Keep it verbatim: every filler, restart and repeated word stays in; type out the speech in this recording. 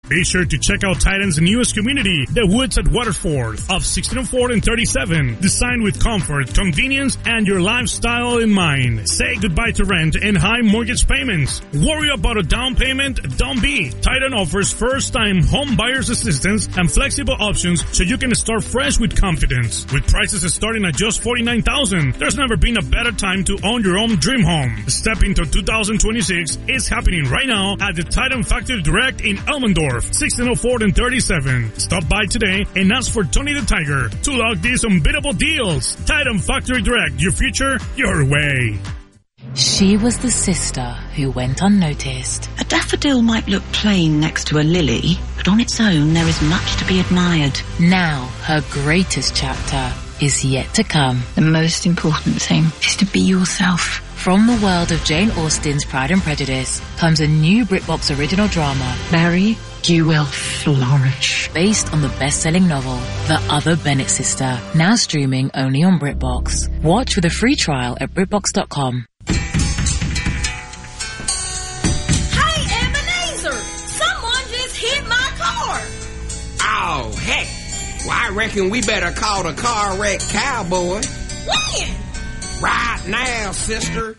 Be sure to check out Titan's newest community, The Woods at Waterford, off sixteen oh four and thirty-seven. Designed with comfort, convenience, and your lifestyle in mind. Say goodbye to rent and high mortgage payments. Worry about a down payment? Don't be. Titan offers first-time home buyers assistance and flexible options so you can start fresh with confidence. With prices starting at just forty-nine thousand dollars, there's never been a better time to own your own dream home. Step into two thousand twenty-six is happening right now at the Titan Factory Direct in Elmendorf, sixteen oh four and thirty-seven. Stop by today and ask for Tony the Tiger to log these unbeatable deals. Titan Factory Direct, your future, your way. She was the sister who went unnoticed. A daffodil might look plain next to a lily, but on its own there is much to be admired. Now, her greatest chapter is yet to come. The most important thing is to be yourself. From the world of Jane Austen's Pride and Prejudice comes a new BritBox original drama, Mary, you will flourish. Based on the best-selling novel, The Other Bennet Sister, now streaming only on BritBox. Watch with a free trial at BritBox dot com. Hey, Ebenezer! Someone just hit my car! Oh, heck! Well, I reckon we better call the car wreck cowboy. When? Right now, sister.